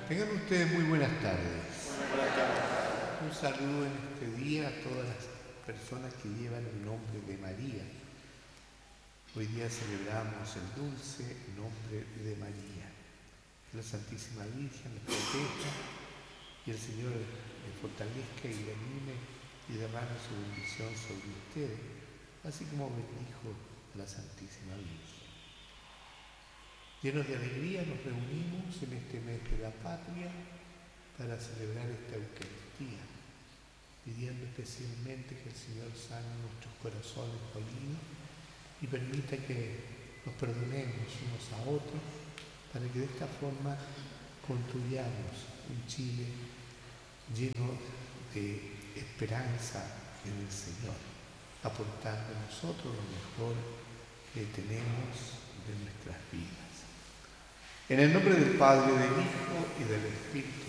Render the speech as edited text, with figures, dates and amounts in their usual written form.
Tengan ustedes muy buenas tardes. Un saludo en este día a todas las personas que llevan el nombre de María. Hoy día celebramos el dulce nombre de María. Que la Santísima Virgen les proteja y el Señor les fortalezca y le anime y derrame su bendición sobre ustedes, así como bendijo a la Santísima Virgen. Llenos de alegría nos reunimos en este mes de la patria para celebrar esta Eucaristía, pidiendo especialmente que el Señor sane nuestros corazones dolidos y permita que nos perdonemos unos a otros para que de esta forma construyamos un Chile lleno de esperanza en el Señor, aportando a nosotros lo mejor que tenemos de nuestras vidas. En el nombre del Padre, del Hijo y del Espíritu